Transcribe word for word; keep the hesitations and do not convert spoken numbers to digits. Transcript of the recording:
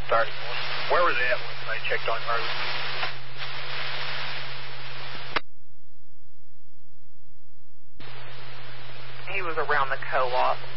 thirty-one. Where was he at when they checked on her? He was around the co-op.